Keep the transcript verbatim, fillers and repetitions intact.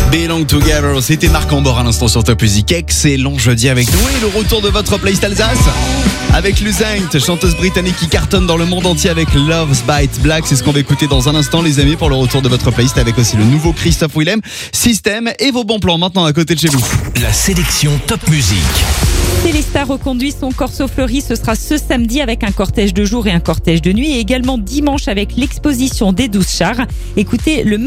Belong Together, c'était Marc Ambor à l'instant sur Top Music. Excellent jeudi avec nous et le retour de votre playlist Alsace avec Lusaint, chanteuse britannique qui cartonne dans le monde entier avec Love's Bite Black. C'est ce qu'on va écouter dans un instant les amis pour le retour de votre playlist avec aussi le nouveau Christophe Willem, System et vos bons plans maintenant à côté de chez vous. La sélection Top Music. Célestat reconduit son Corso Fleuri, ce sera ce samedi avec un cortège de jour et un cortège de nuit et également dimanche avec l'exposition des douze chars. Écoutez le